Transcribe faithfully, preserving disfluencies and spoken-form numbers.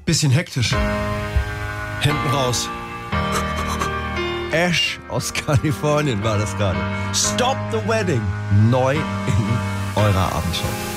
Bisschen hektisch. Hinten raus. Ash aus Kalifornien war das gerade. Stop the Wedding. Neu in eurer Abendshow.